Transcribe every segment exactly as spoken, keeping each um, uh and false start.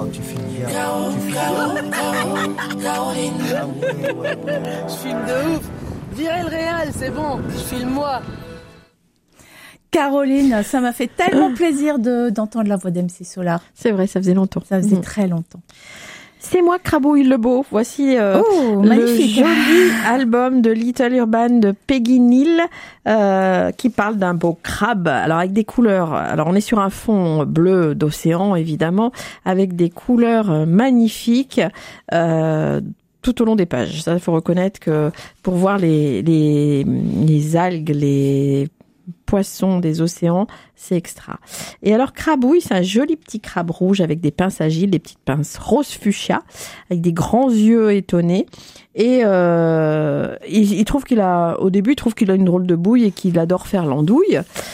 tu filmes bien. Tu filmes bien. Je filme de ouf. Virez le réal, c'est bon. Je filme moi. Caroline, ça m'a fait tellement plaisir de, d'entendre la voix d'M C Solar. C'est vrai, ça faisait longtemps. Ça faisait Mmh. très longtemps. C'est moi, Crabouille le Beau. Voici euh, oh, le magnifique. joli album de Little Urban de Peggy Neal euh, qui parle d'un beau crabe. Alors avec des couleurs. Alors on est sur un fond bleu d'océan évidemment, avec des couleurs magnifiques. Euh, tout au long des pages. Ça, il faut reconnaître que pour voir les les les algues, les poissons des océans, c'est extra. Et alors Crabouille, c'est un joli petit crabe rouge avec des pinces agiles, des petites pinces rose fuchsia, avec des grands yeux étonnés. Et euh, il, il trouve qu'il a, au début, il trouve qu'il a une drôle de bouille et qu'il adore faire l'andouille.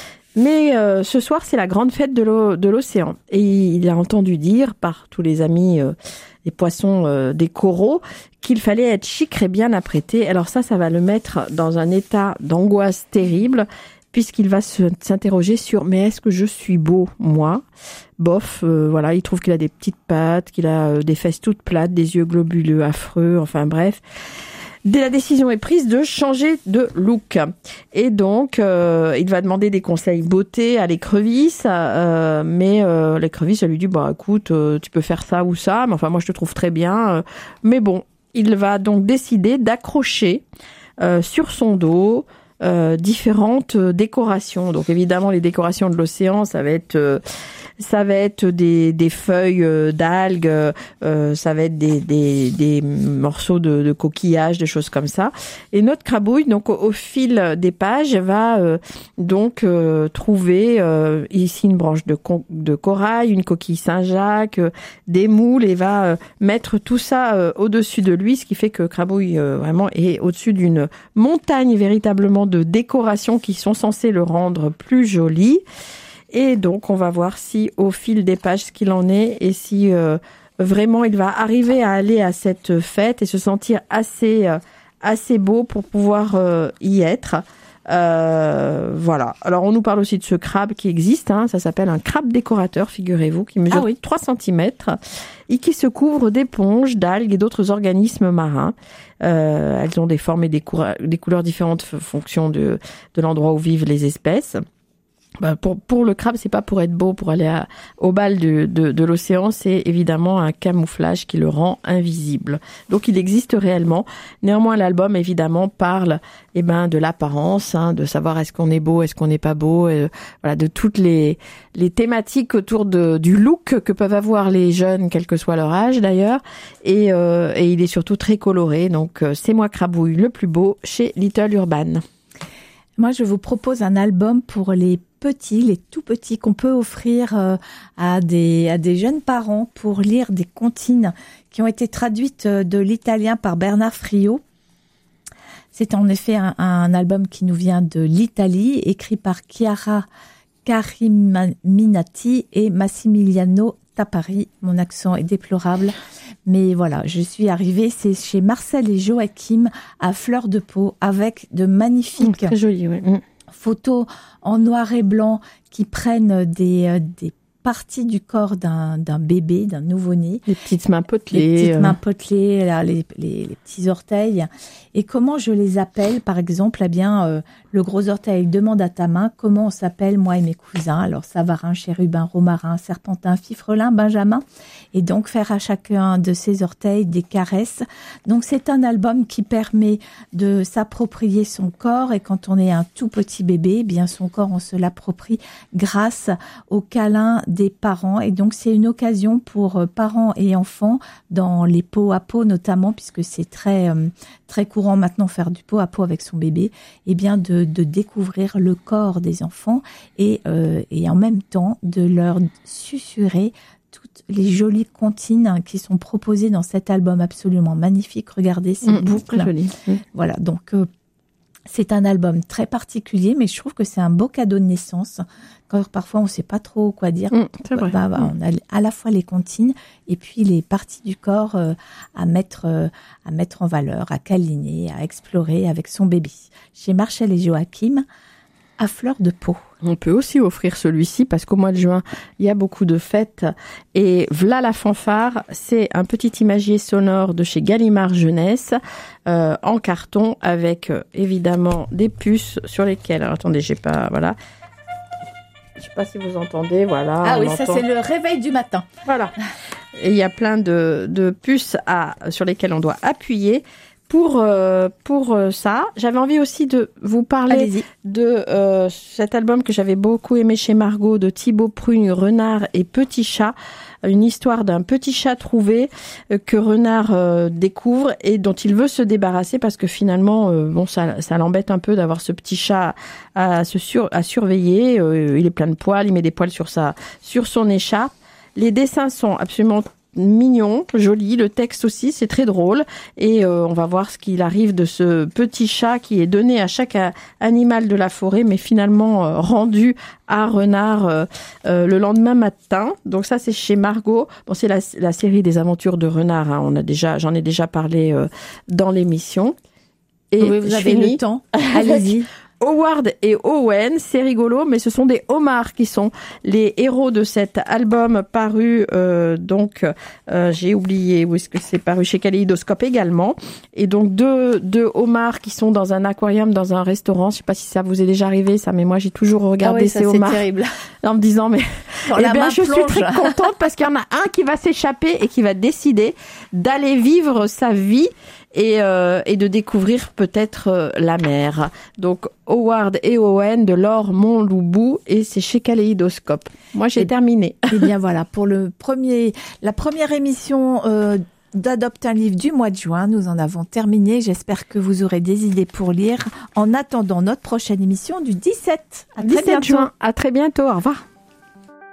Mais euh, ce soir, c'est la grande fête de, l'o- de l'océan. Et il a entendu dire par tous les amis, euh, les poissons euh, des coraux, qu'il fallait être chic et bien apprêté. Alors ça, ça va le mettre dans un état d'angoisse terrible, puisqu'il va se, s'interroger sur « mais est-ce que je suis beau, moi ?» Bof, euh, voilà, il trouve qu'il a des petites pattes, qu'il a euh, des fesses toutes plates, des yeux globuleux affreux, enfin bref. Dès la décision est prise de changer de look. Et donc, euh, il va demander des conseils beauté à l'écrevisse, euh, mais euh, l'écrevisse, elle lui dit « bah écoute, euh, tu peux faire ça ou ça, mais enfin moi je te trouve très bien. Euh, » Mais bon, il va donc décider d'accrocher euh, sur son dos Euh, différentes décorations. Donc évidemment les décorations de l'océan, ça va être euh, ça va être des des feuilles euh, d'algues, euh, ça va être des des des morceaux de, de coquillages, des choses comme ça. Et notre Crabouille, donc au, au fil des pages, va euh, donc euh, trouver euh, ici une branche de con, de corail, une coquille Saint-Jacques, euh, des moules, et va euh, mettre tout ça euh, au-dessus de lui, ce qui fait que Crabouille euh, vraiment est au-dessus d'une montagne véritablement de décorations qui sont censées le rendre plus joli. Et donc, on va voir si, au fil des pages, ce qu'il en est et si euh, vraiment il va arriver à aller à cette fête et se sentir assez, euh, assez beau pour pouvoir euh, y être. Euh, voilà. Alors, on nous parle aussi de ce crabe qui existe. Hein. Ça s'appelle un crabe décorateur, figurez-vous, qui mesure ah oui. trois centimètres et qui se couvre d'éponges, d'algues et d'autres organismes marins. Euh, elles ont des formes et des, coura- des couleurs différentes en fonction de, de l'endroit où vivent les espèces. Ben pour, pour le crabe, c'est pas pour être beau, pour aller à, au bal de, de, de l'océan, c'est évidemment un camouflage qui le rend invisible. Donc il existe réellement. Néanmoins, l'album évidemment parle eh ben de l'apparence, hein, de savoir est-ce qu'on est beau, est-ce qu'on n'est pas beau, et, voilà, de toutes les les thématiques autour de du look que peuvent avoir les jeunes, quel que soit leur âge d'ailleurs. Et, euh, et il est surtout très coloré. Donc c'est moi Crabouille, le plus beau chez Little Urban. Moi, je vous propose un album pour les petits, les tout petits, qu'on peut offrir euh, à des à des jeunes parents pour lire des comptines qui ont été traduites de l'italien par Bernard Friot. C'est en effet un, un album qui nous vient de l'Italie, écrit par Chiara Cariminati et Massimiliano Tapari. Mon accent est déplorable, mais voilà, je suis arrivée. C'est chez Marcel et Joachim à Fleur de Pau, avec de magnifiques mmh, très joli, oui. mmh. photos en noir et blanc qui prennent des, euh, des parties du corps d'un, d'un bébé, d'un nouveau-né. Les petites mains potelées. Les petites euh... mains potelées, là, les, les, les petits orteils. Et comment je les appelle, par exemple, eh bien, euh, le gros orteil demande à ta main comment on s'appelle, moi et mes cousins. Alors, Savarin, Chérubin, Romarin, Serpentin, Fifrelin, Benjamin. Et donc, faire à chacun de ces orteils des caresses. Donc, c'est un album qui permet de s'approprier son corps. Et quand on est un tout petit bébé, eh bien, son corps, on se l'approprie grâce au câlin des parents. Et donc, c'est une occasion pour parents et enfants, dans les pots à pot notamment, puisque c'est très, euh, très courant maintenant faire du pot à pot avec son bébé, eh bien, de, de découvrir le corps des enfants et, euh, et en même temps de leur susurrer toutes les jolies comptines qui sont proposées dans cet album absolument magnifique. Regardez ces mmh, boucles. Très joli. Mmh. Voilà, donc euh, c'est un album très particulier, mais je trouve que c'est un beau cadeau de naissance. Quand parfois on ne sait pas trop quoi dire. Mmh, c'est vrai. Bah, bah, on a à la fois les comptines et puis les parties du corps euh, à mettre euh, à mettre en valeur, à câliner, à explorer avec son bébé. Chez Marcel et Joachim, à Fleur de Pau. On peut aussi offrir celui-ci parce qu'au mois de juin, il y a beaucoup de fêtes. Et V'là la fanfare, c'est un petit imagier sonore de chez Gallimard Jeunesse euh, en carton avec euh, évidemment des puces sur lesquelles... Alors attendez, j'ai pas... Voilà. Je sais pas si vous entendez, voilà. Ah oui, entend... ça c'est le réveil du matin. Voilà. Et il y a plein de, de puces à, sur lesquelles on doit appuyer. Pour euh, pour euh, ça, j'avais envie aussi de vous parler Allez-y. de euh, cet album que j'avais beaucoup aimé chez Margot, de Thibaut Prugne, Renard et Petit Chat, une histoire d'un petit chat trouvé euh, que Renard euh, découvre et dont il veut se débarrasser parce que finalement, euh, bon, ça ça l'embête un peu d'avoir ce petit chat à, à se sur à surveiller. Euh, il est plein de poils, il met des poils sur sa sur son écharpe. Les dessins sont absolument mignon, joli, le texte aussi, c'est très drôle et euh, on va voir ce qu'il arrive de ce petit chat qui est donné à chaque a- animal de la forêt mais finalement euh, rendu à Renard euh, euh, le lendemain matin. Donc ça c'est chez Margot. Bon, c'est la, la série des aventures de Renard, hein. On a déjà j'en ai déjà parlé euh, dans l'émission. Et Oui, vous je avez finis le temps. Allez-y. Howard et Owen, c'est rigolo, mais ce sont des homards qui sont les héros de cet album paru, euh, donc euh, j'ai oublié où est-ce que c'est paru, chez Kaléidoscope également. Et donc deux, deux homards qui sont dans un aquarium, dans un restaurant. Je sais pas si ça vous est déjà arrivé, ça, mais moi j'ai toujours regardé Ah oui, ça, ces c'est homards terrible. en me disant mais Quand eh la bien main je suis plonge. très contente parce qu'il y en a un qui va s'échapper et qui va décider d'aller vivre sa vie et, euh, et de découvrir peut-être euh, la mer. Donc Howard et Owen de Laure Montloubou et c'est chez Kaléidoscope. Moi j'ai Et- terminé. Eh bien voilà, pour le premier, la première émission euh, d'Adopte un livre du mois de juin, nous en avons terminé. J'espère que vous aurez des idées pour lire en attendant notre prochaine émission du dix-sept. À très dix-sept bientôt. juin. À très bientôt. Au revoir.